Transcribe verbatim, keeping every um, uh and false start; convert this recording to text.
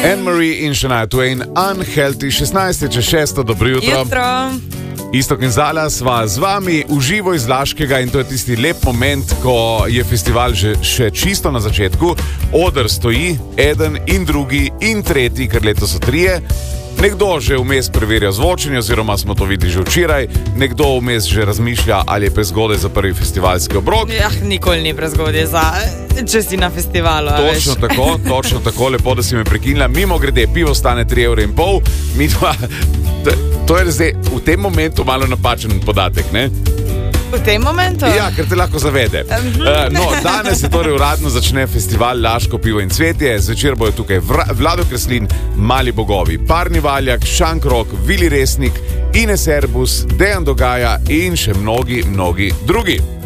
Anne-Marie in Shania Twain, Unhealthy, šestnajst čez šesto, dobro jutro. Jutro. Iztok in Zala sva z vami uživo iz Laškega in to je tisti lep moment, ko je festival že, še čisto na začetku. Oder stoji, eden in drugi in tretji, ker letos so trije. Nekdo že vmes preverja zvočenje, oziroma smo to videli že včeraj, nekdo vmes že razmišlja, ali je prezgodaj za prvi festivalski obrok. Ja, nikoli ni prezgodaj za, če si na festivalu. Točno tako, točno tako, lepo, da si me prekinila. Mimo grede, pivo stane tri evre in pol, mi dva, to je zdaj v tem momentu malo napačen podatek, ne? V tem momentu? Ja, ker te lahko zavede. Uh, no, danes se torej uradno začne festival Laško pivo in cvetje. Zvečer bojo tukaj Vlado Kreslin, Mali bogovi, Parni Valjak, Šankrok, Vili Resnik, Ines Erbus, Dejan Dogaja in še mnogi, mnogi drugi.